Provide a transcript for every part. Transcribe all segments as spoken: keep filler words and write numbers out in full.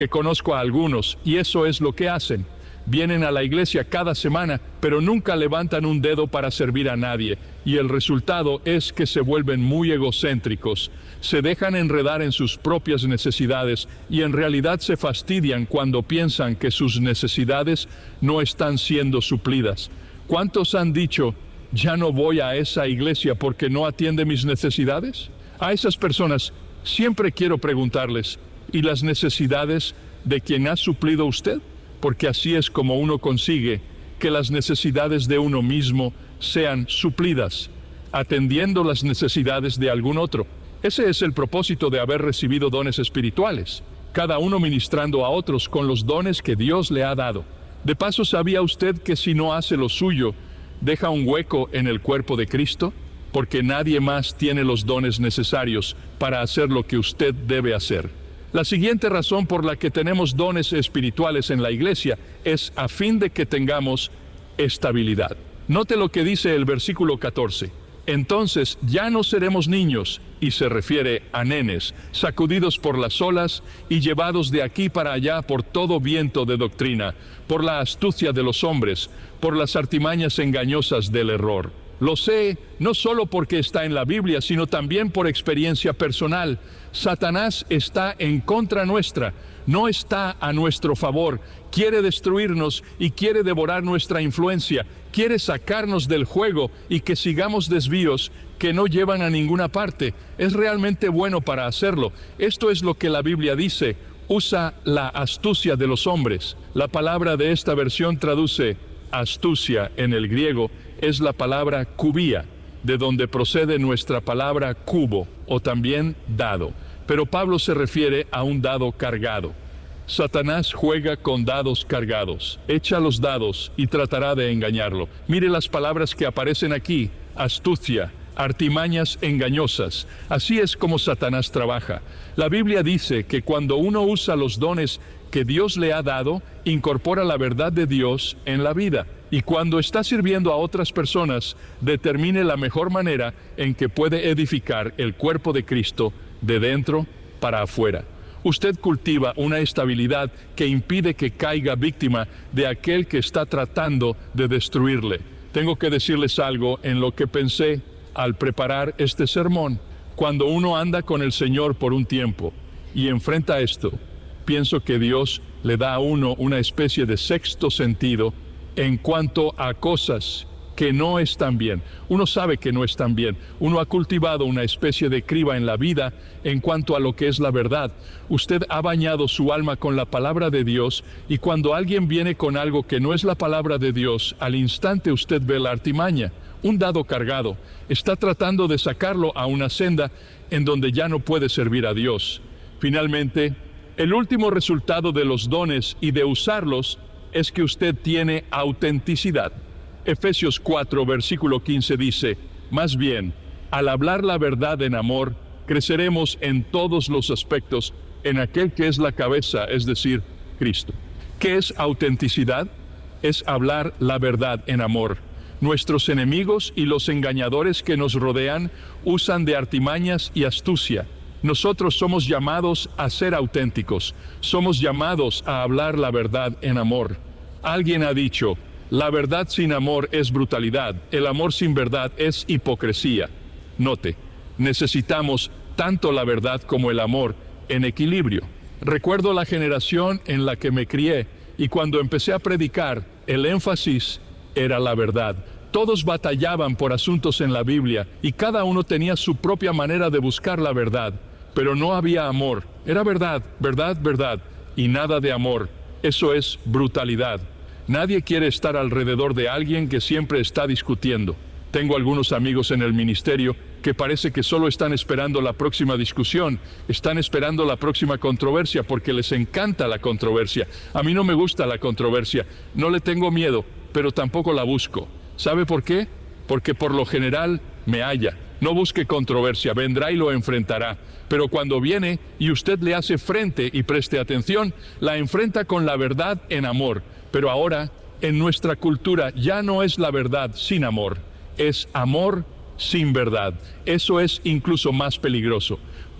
Que conozco a algunos, y eso es lo que hacen. Vienen a la iglesia cada semana, pero nunca levantan un dedo para servir a nadie, y el resultado es que se vuelven muy egocéntricos, se dejan enredar en sus propias necesidades, y en realidad se fastidian cuando piensan que sus necesidades no están siendo suplidas. ¿Cuántos han dicho, ya no voy a esa iglesia porque no atiende mis necesidades? A esas personas siempre quiero preguntarles, ¿y las necesidades de quien ha suplido usted? Porque así es como uno consigue que las necesidades de uno mismo sean suplidas, atendiendo las necesidades de algún otro. Ese es el propósito de haber recibido dones espirituales, cada uno ministrando a otros con los dones que Dios le ha dado. De paso, ¿sabía usted que si no hace lo suyo, deja un hueco en el cuerpo de Cristo? Porque nadie más tiene los dones necesarios para hacer lo que usted debe hacer. La siguiente razón por la que tenemos dones espirituales en la iglesia es a fin de que tengamos estabilidad. Note lo que dice el versículo catorce. Entonces ya no seremos niños, y se refiere a nenes, sacudidos por las olas y llevados de aquí para allá por todo viento de doctrina, por la astucia de los hombres, por las artimañas engañosas del error. Lo sé no solo porque está en la Biblia, sino también por experiencia personal. Satanás está en contra nuestra, no está a nuestro favor. Quiere destruirnos y quiere devorar nuestra influencia. Quiere sacarnos del juego y que sigamos desvíos que no llevan a ninguna parte. Es realmente bueno para hacerlo. Esto es lo que la Biblia dice. Usa la astucia de los hombres. La palabra de esta versión traduce astucia en el griego. Es la palabra cubía, de donde procede nuestra palabra cubo, o también dado. Pero Pablo se refiere a un dado cargado. Satanás juega con dados cargados. Echa los dados y tratará de engañarlo. Mire las palabras que aparecen aquí: astucia, artimañas engañosas. Así es como Satanás trabaja. La Biblia dice que cuando uno usa los dones que Dios le ha dado, incorpora la verdad de Dios en la vida. Y cuando está sirviendo a otras personas, determine la mejor manera en que puede edificar el cuerpo de Cristo de dentro para afuera. Usted cultiva una estabilidad que impide que caiga víctima de aquel que está tratando de destruirle. Tengo que decirles algo en lo que pensé al preparar este sermón. Cuando uno anda con el Señor por un tiempo y enfrenta esto, pienso que Dios le da a uno una especie de sexto sentido en cuanto a cosas que no están bien. Uno sabe que no están bien. Uno ha cultivado una especie de criba en la vida en cuanto a lo que es la verdad. Usted ha bañado su alma con la palabra de Dios, y cuando alguien viene con algo que no es la palabra de Dios, al instante usted ve la artimaña, un dado cargado. Está tratando de sacarlo a una senda en donde ya no puede servir a Dios. Finalmente, el último resultado de los dones y de usarlos es que usted tiene autenticidad. Efesios cuatro, versículo quince dice, más bien, al hablar la verdad en amor, creceremos en todos los aspectos en aquel que es la cabeza, es decir, Cristo. ¿Qué es autenticidad? Es hablar la verdad en amor. Nuestros enemigos y los engañadores que nos rodean usan de artimañas y astucia. Nosotros somos llamados a ser auténticos, somos llamados a hablar la verdad en amor. Alguien ha dicho, la verdad sin amor es brutalidad, el amor sin verdad es hipocresía. Note, necesitamos tanto la verdad como el amor en equilibrio. Recuerdo la generación en la que me crié, y cuando empecé a predicar, el énfasis era la verdad. Todos batallaban por asuntos en la Biblia, y cada uno tenía su propia manera de buscar la verdad. Pero no había amor. Era verdad, verdad, verdad, y nada de amor. Eso es brutalidad. Nadie quiere estar alrededor de alguien que siempre está discutiendo. Tengo algunos amigos en el ministerio que parece que solo están esperando la próxima discusión, están esperando la próxima controversia porque les encanta la controversia. A mí no me gusta la controversia, no le tengo miedo, pero tampoco la busco. ¿Sabe por qué? Porque por lo general me halla. No busque controversia, vendrá y lo enfrentará. Pero cuando viene y usted le hace frente y preste atención, la enfrenta con la verdad en amor. Pero ahora, en nuestra cultura, ya no es la verdad sin amor, es amor sin verdad. Eso es incluso más peligroso,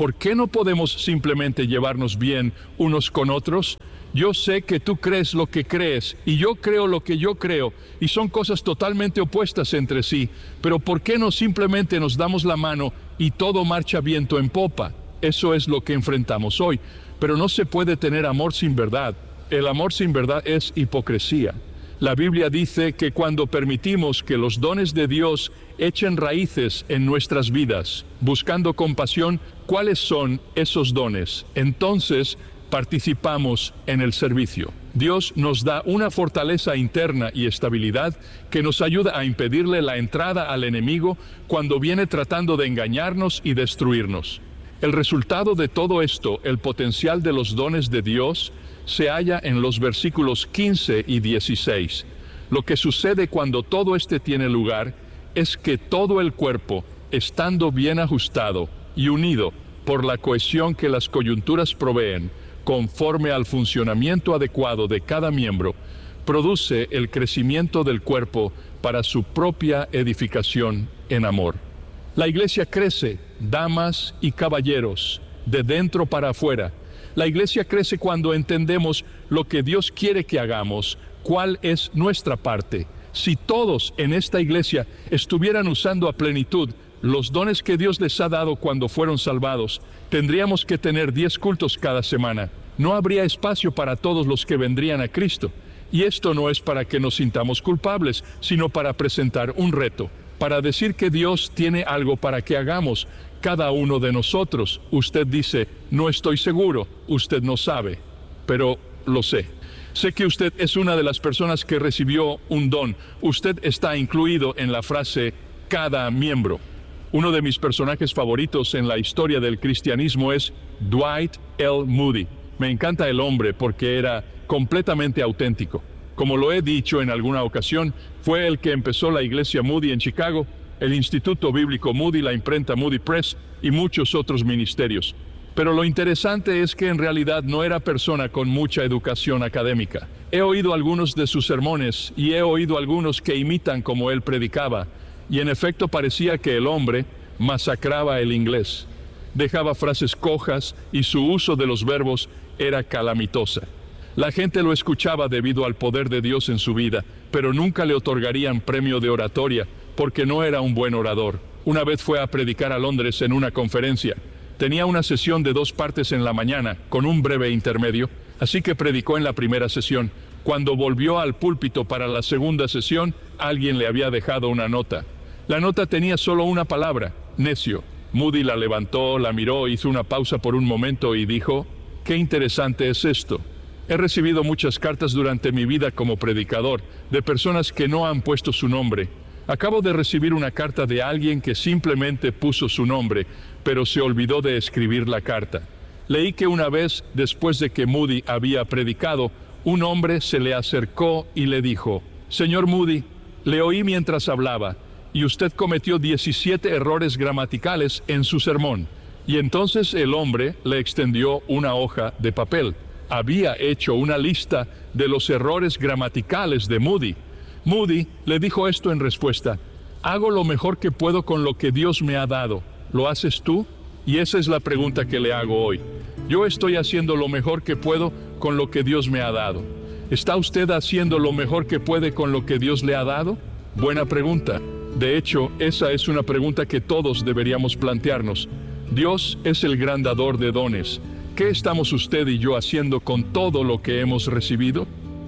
¿por qué no podemos simplemente llevarnos bien unos con otros? Yo sé que tú crees lo que crees y yo creo lo que yo creo y son cosas totalmente opuestas entre sí, pero ¿por qué no simplemente nos damos la mano y todo marcha viento en popa? Eso es lo que enfrentamos hoy, pero no se puede tener amor sin verdad. El amor sin verdad es hipocresía. La Biblia dice que cuando permitimos que los dones de Dios echen raíces en nuestras vidas, buscando compasión, ¿cuáles son esos dones? Entonces participamos en el servicio. Dios nos da una fortaleza interna y estabilidad que nos ayuda a impedirle la entrada al enemigo cuando viene tratando de engañarnos y destruirnos. El resultado de todo esto, el potencial de los dones de Dios, se halla en los versículos quince y dieciséis. Lo que sucede cuando todo este tiene lugar es que todo el cuerpo, estando bien ajustado y unido por la cohesión que las coyunturas proveen, conforme al funcionamiento adecuado de cada miembro, produce el crecimiento del cuerpo para su propia edificación en amor. La iglesia crece, damas y caballeros, de dentro para afuera. La iglesia crece cuando entendemos lo que Dios quiere que hagamos, cuál es nuestra parte. Si todos en esta iglesia estuvieran usando a plenitud los dones que Dios les ha dado cuando fueron salvados, tendríamos que tener diez cultos cada semana. No habría espacio para todos los que vendrían a Cristo. Y esto no es para que nos sintamos culpables, sino para presentar un reto, para decir que Dios tiene algo para que hagamos. Cada uno de nosotros, usted dice, no estoy seguro, usted no sabe, pero lo sé. Sé que usted es una de las personas que recibió un don. Usted está incluido en la frase, cada miembro. Uno de mis personajes favoritos en la historia del cristianismo es Dwight L. Moody. Me encanta el hombre porque era completamente auténtico. Como lo he dicho en alguna ocasión, fue el que empezó la iglesia Moody en Chicago, el Instituto Bíblico Moody, la imprenta Moody Press y muchos otros ministerios. Pero lo interesante es que en realidad no era persona con mucha educación académica. He oído algunos de sus sermones y he oído algunos que imitan como él predicaba, y en efecto parecía que el hombre masacraba el inglés. Dejaba frases cojas y su uso de los verbos era calamitosa. La gente lo escuchaba debido al poder de Dios en su vida, pero nunca le otorgarían premio de oratoria, porque no era un buen orador. Una vez fue a predicar a Londres en una conferencia. Tenía una sesión de dos partes en la mañana, con un breve intermedio, así que predicó en la primera sesión. Cuando volvió al púlpito para la segunda sesión, alguien le había dejado una nota. La nota tenía solo una palabra, necio. Moody la levantó, la miró, hizo una pausa por un momento y dijo, «Qué interesante es esto». He recibido muchas cartas durante mi vida como predicador, de personas que no han puesto su nombre. Acabo de recibir una carta de alguien que simplemente puso su nombre, pero se olvidó de escribir la carta. Leí que una vez, después de que Moody había predicado, un hombre se le acercó y le dijo, «Señor Moody, le oí mientras hablaba, y usted cometió diecisiete errores gramaticales en su sermón». Y entonces el hombre le extendió una hoja de papel. Había hecho una lista de los errores gramaticales de Moody. Moody le dijo esto en respuesta, «Hago lo mejor que puedo con lo que Dios me ha dado. ¿Lo haces tú?» Y esa es la pregunta que le hago hoy. Yo estoy haciendo lo mejor que puedo con lo que Dios me ha dado. ¿Está usted haciendo lo mejor que puede con lo que Dios le ha dado? Buena pregunta. De hecho, esa es una pregunta que todos deberíamos plantearnos. Dios es el gran dador de dones. ¿Qué estamos usted y yo haciendo con todo lo que hemos recibido?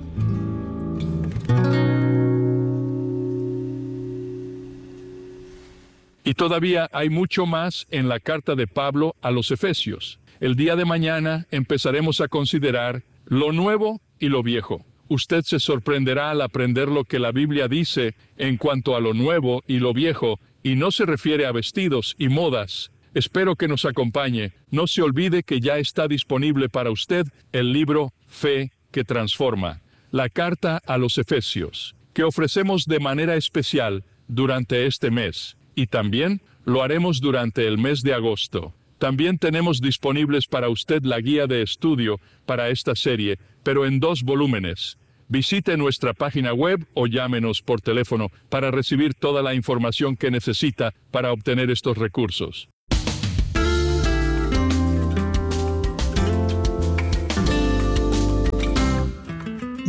Y todavía hay mucho más en la carta de Pablo a los Efesios. El día de mañana empezaremos a considerar lo nuevo y lo viejo. Usted se sorprenderá al aprender lo que la Biblia dice en cuanto a lo nuevo y lo viejo, y no se refiere a vestidos y modas. Espero que nos acompañe. No se olvide que ya está disponible para usted el libro Fe que Transforma, la carta a los Efesios, que ofrecemos de manera especial durante este mes, y también lo haremos durante el mes de agosto. También tenemos disponibles para usted la guía de estudio para esta serie, pero en dos volúmenes. Visite nuestra página web o llámenos por teléfono para recibir toda la información que necesita para obtener estos recursos.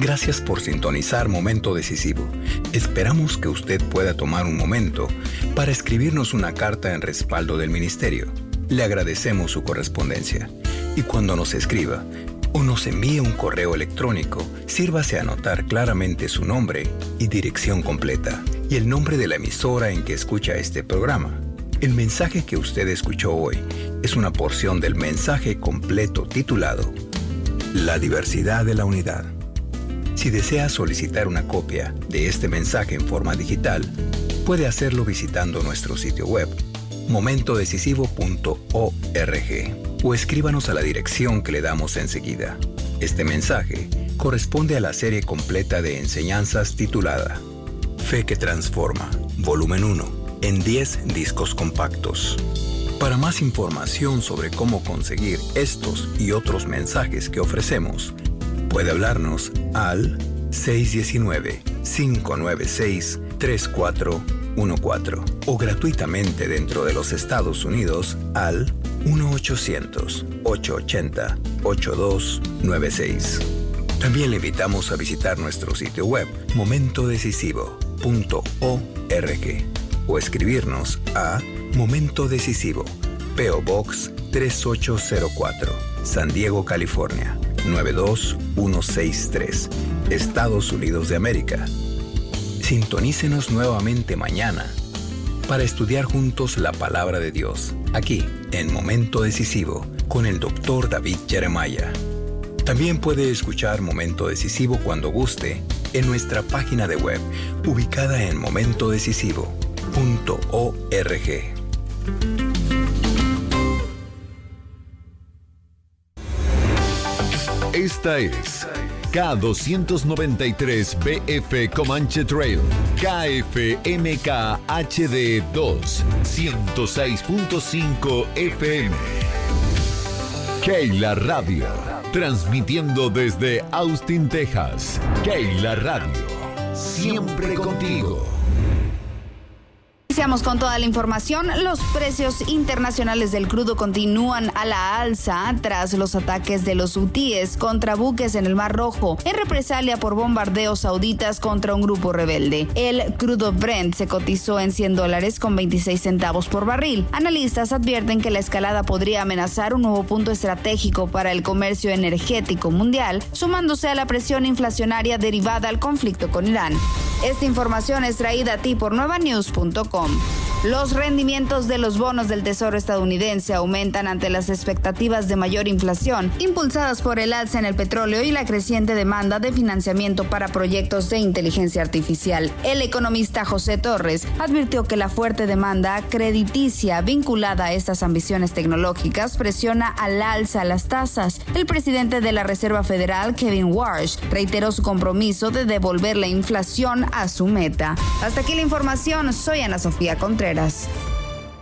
Gracias por sintonizar Momento Decisivo. Esperamos que usted pueda tomar un momento para escribirnos una carta en respaldo del ministerio. Le agradecemos su correspondencia. Y cuando nos escriba o nos envíe un correo electrónico, sírvase a anotar claramente su nombre y dirección completa y el nombre de la emisora en que escucha este programa. El mensaje que usted escuchó hoy es una porción del mensaje completo titulado La diversidad de la unidad. Si desea solicitar una copia de este mensaje en forma digital, puede hacerlo visitando nuestro sitio web momento decisivo punto org o escríbanos a la dirección que le damos enseguida. Este mensaje corresponde a la serie completa de enseñanzas titulada Fe que Transforma, volumen uno, en diez discos compactos. Para más información sobre cómo conseguir estos y otros mensajes que ofrecemos, puede hablarnos al seis uno nueve, cinco nueve seis, tres cuatro uno cuatro o gratuitamente dentro de los Estados Unidos al uno ochocientos, ochocientos ochenta, ochenta y dos noventa y seis. También le invitamos a visitar nuestro sitio web momento decisivo punto org o escribirnos a Momento Decisivo, P O Box tres ocho cero cuatro, San Diego, California, nueve dos uno seis tres, Estados Unidos de América. Sintonícenos nuevamente mañana para estudiar juntos la palabra de Dios, aquí en Momento Decisivo, con el doctor David Jeremiah. También puede escuchar Momento Decisivo cuando guste en nuestra página de web, ubicada en momento decisivo punto org. Esta es K doscientos noventa y tres B F Comanche Trail, K F M K H D dos, ciento seis punto cinco F M. Keila Radio, transmitiendo desde Austin, Texas. Keila Radio, siempre contigo. Iniciamos con toda la información. Los precios internacionales del crudo continúan a la alza tras los ataques de los hutíes contra buques en el Mar Rojo en represalia por bombardeos sauditas contra un grupo rebelde. El crudo Brent se cotizó en cien dólares con veintiséis centavos por barril. Analistas advierten que la escalada podría amenazar un nuevo punto estratégico para el comercio energético mundial, sumándose a la presión inflacionaria derivada al conflicto con Irán. Esta información es traída a ti por nueva news punto com. Los rendimientos de los bonos del Tesoro estadounidense aumentan ante las expectativas de mayor inflación, impulsadas por el alza en el petróleo y la creciente demanda de financiamiento para proyectos de inteligencia artificial. El economista José Torres advirtió que la fuerte demanda crediticia vinculada a estas ambiciones tecnológicas presiona al alza las tasas. El presidente de la Reserva Federal, Kevin Warsh, reiteró su compromiso de devolver la inflación a su meta. Hasta aquí la información. Soy Ana Sofía Contreras.